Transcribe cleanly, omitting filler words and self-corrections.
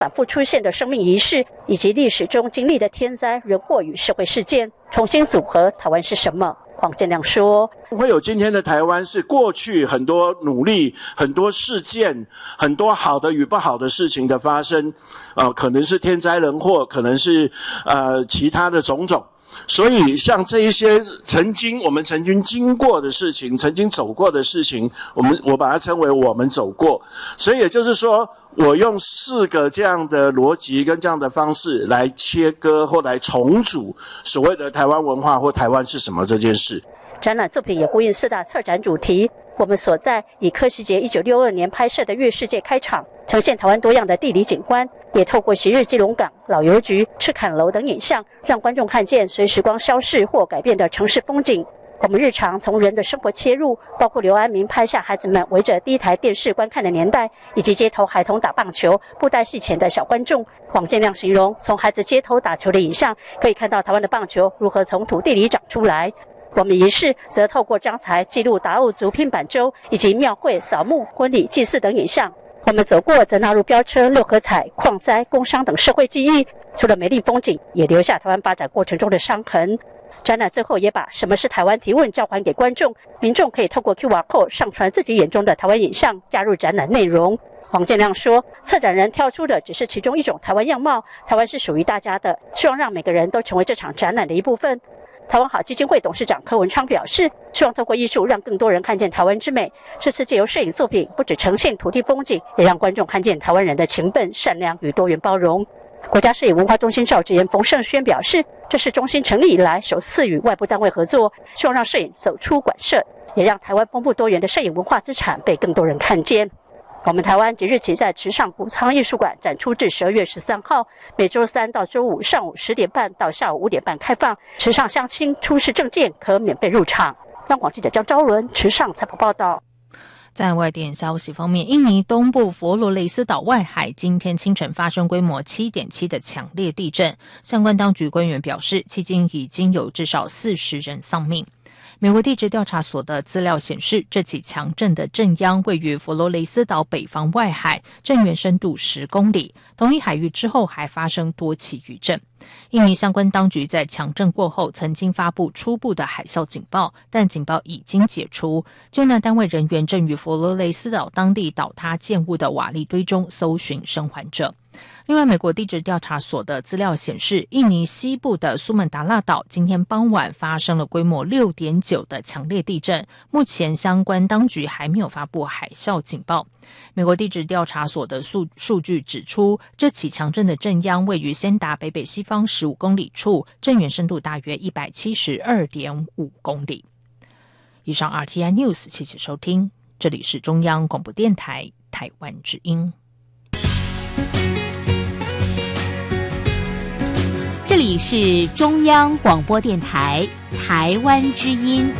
反复出现的生命仪式，以及历史中经历的天灾、人祸与社会事件，重新组合台湾是什么？黄建亮说， 会有今天的台湾是过去很多努力、很多事件、很多好的与不好的事情的发生，可能是天灾人祸，可能是其他的种种。所以像这一些我们曾经经过的事情，曾经走过的事情，我把它称为我们走过。所以也就是说，我用4个这样的逻辑跟这样的方式来切割或来重组所谓的台湾文化或台湾是什么这件事。 展览作品也呼应4大策展主题。我们所在以柯希杰1962年拍摄的《月世界》开场，呈现台湾多样的地理景观，也透过昔日基隆港、老邮局、赤坎楼等影像，让观众看见随时光消逝或改变的城市风景。我们日常从人的生活切入，包括刘安民拍下孩子们围着第一台电视观看的年代，以及街头孩童打棒球、布袋戏前的小观众。黄建亮形容，从孩子街头打球的影像，可以看到台湾的棒球如何从土地里长出来。我们仪式则透过章材记录达悟族拼板舟以及庙会、扫墓、婚礼、祭祀等影像。我们走过则纳入飙车、六合彩、矿灾、工商等社会记忆，除了美丽风景，也留下台湾发展过程中的伤痕。展览最后也把什么是台湾提问交还给观众，民众可以透过 QR Code 上传自己眼中的台湾影像，加入展览内容。黄建亮说，策展人挑出的只是其中一种台湾样貌，台湾是属于大家的，希望让每个人都成为这场展览的一部分。台湾好基金会董事长柯文昌表示，希望透过艺术让更多人看见台湾之美。这次借由摄影作品，不只呈现土地风景，也让观众看见台湾人的勤奋、善良与多元包容。国家摄影文化中心召集人冯胜轩表示，这是中心成立以来首次与外部单位合作，希望让摄影走出馆舍，也让台湾丰富多元的摄影文化资产被更多人看见。我们台湾即日起在池上谷仓艺术馆展出至12月13号，每周3到周5上午10点半到下午5点半开放。池上乡亲出示证件可免费入场。央广记者江昭伦池上采访报道。 在外电消息方面，印尼东部佛罗雷斯岛外海今天清晨发生规模 7.7 的强烈地震，相关当局官员表示，迄今已经有至少40人丧命。美国地质调查所的资料显示，这起强震的震央位于佛罗雷斯岛北方外海，震源深度10公里。同一海域之后还发生多起余震。印尼相关当局在强震过后曾经发布初步的海啸警报，但警报已经解除。救难单位人员正于佛罗雷斯岛当地倒塌建物的瓦砾堆中搜寻生还者。另外，美国地质调查所的资料显示，印尼西部的苏门答腊岛今天傍晚发生了规模 6.9 的强烈地震，目前相关当局还没有发布海啸警报。美国地质调查所的数据指出，这起强震的震央位于仙达北北西方15公里处，震源深度大约 172.5 公里。以上 RTI News， 谢谢收听，这里是中央广播电台台湾之音。 这里是中央广播电台台湾之音。